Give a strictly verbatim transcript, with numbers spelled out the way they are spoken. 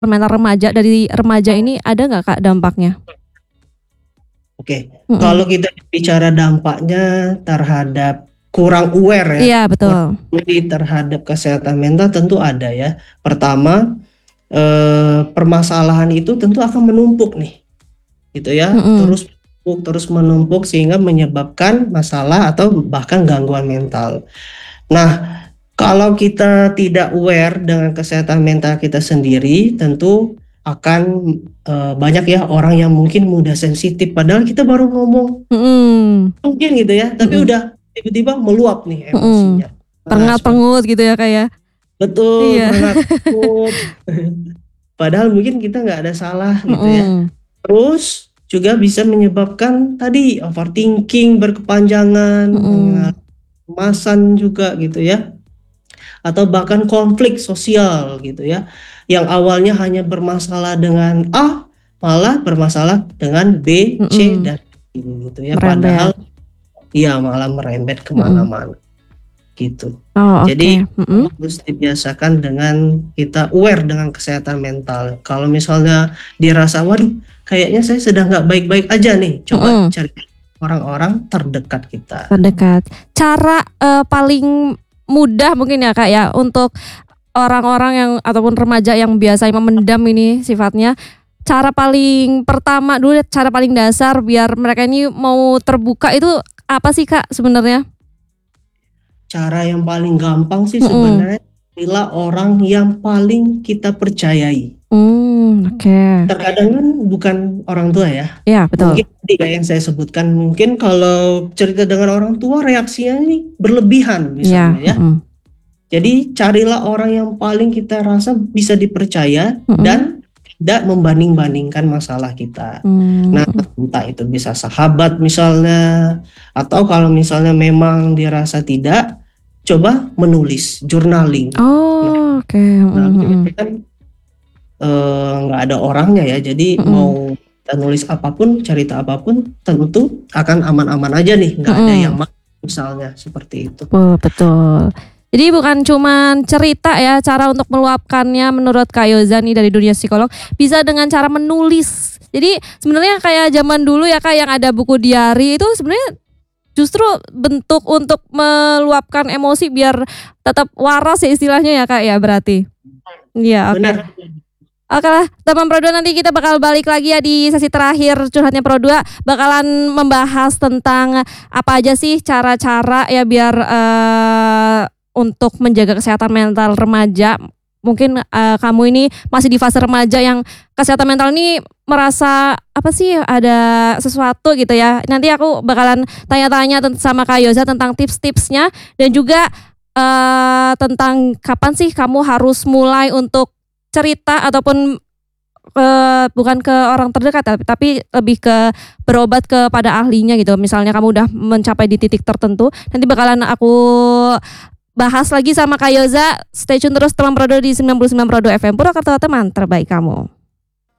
mental remaja dari remaja ini ada nggak Kak dampaknya? Oke, Mhm. kalau kita bicara dampaknya terhadap kurang aware ya, Iya kurang betul. peduli terhadap kesehatan mental tentu ada ya. Pertama, eee, permasalahan itu tentu akan menumpuk nih, gitu ya, Mhm. terus menumpuk terus menumpuk sehingga menyebabkan masalah atau bahkan gangguan mental. Nah, kalau kita tidak aware dengan kesehatan mental kita sendiri, tentu akan, eee, banyak ya orang yang mungkin mudah sensitif padahal kita baru ngomong Mhm. mungkin gitu ya, tapi Mhm. udah tiba-tiba meluap nih Mhm, emosinya. Nah seperti terengat-rengut gitu ya Kak ya? Betul, Iya. terengat-rengut. Padahal mungkin kita nggak ada salah gitu ya. Mhm. Terus juga bisa menyebabkan tadi overthinking berkepanjangan, Mhm. mengalami kecemasan juga gitu ya, atau bahkan konflik sosial gitu ya, yang awalnya hanya bermasalah dengan A, malah bermasalah dengan B, C, Mhm. dan D gitu ya. Padahal Merembet. iya malah merembet ke Mhm. mana-mana, gitu. Oh Jadi oke, mhm. harus dibiasakan dengan kita aware dengan kesehatan mental. Kalau misalnya dirasa, "Waduh kayaknya saya sedang nggak baik-baik aja nih," coba Mhm. cari orang-orang terdekat kita. Terdekat. Cara, eee, paling mudah mungkin ya Kak ya untuk orang-orang yang ataupun remaja yang biasanya memendam ini sifatnya, cara paling pertama dulu deh, cara paling dasar biar mereka ini mau terbuka itu apa sih Kak sebenarnya? Cara yang paling gampang sih Mhm. sebenarnya pilihlah orang yang paling kita percayai. Mmm, oke. Terkadang kan bukan orang tua ya, Iya betul. mungkin tadi kayak yang saya sebutkan, mungkin kalau cerita dengan orang tua reaksinya ini berlebihan misalnya Iya, ya. mhm. Jadi carilah orang yang paling kita rasa bisa dipercaya Mhm. dan tidak membanding-bandingkan masalah kita. Mmm, Nah mhm. entah itu bisa sahabat misalnya, atau kalau misalnya memang dirasa tidak, coba menulis, journaling. Nah Oh oke, mhm journaling itu mhm. kan, eee, nggak ada orangnya ya, jadi Mhm. mau kita nulis apa pun, cerita apa pun, tentu akan aman-aman aja nih, nggak ada yang Mhm. marah misalnya, seperti itu. Oh betul. Jadi bukan cuman cerita ya, cara untuk meluapkannya menurut Kak Yoza nih dari dunia psikolog, bisa dengan cara menulis. Jadi sebenarnya kayak zaman dulu ya Kak yang ada buku diari itu sebenarnya justru bentuk untuk meluapkan emosi biar tetap waras ya istilahnya ya Kak ya berarti? Iya oke. Benar. Oke lah teman Pro dua nanti kita bakal balik lagi ya di sesi terakhir Curhatnya Pro dua, bakalan membahas tentang apa aja sih cara-cara ya biar, eee, untuk menjaga kesehatan mental remaja. Mungkin, eee, kamu ini masih di fase remaja yang kesehatan mental ini merasa apa sih, ada sesuatu gitu ya. Nanti aku bakalan tanya-tanya ten sama Kak Yoza tentang tips-tipsnya dan juga, eee, tentang kapan sih kamu harus mulai untuk cerita ataupun, eee, bukan ke orang terdekat tap tapi lebih ke berobat kepada ahlinya gitu. Misalnya kamu udah mencapai di titik tertentu, nanti bakalan aku bahas lagi sama Kak Yoza. Stay tune terus teman Pro dua di sembilan puluh sembilan Pro dua F M, Purwakarta teman terbaik kamu.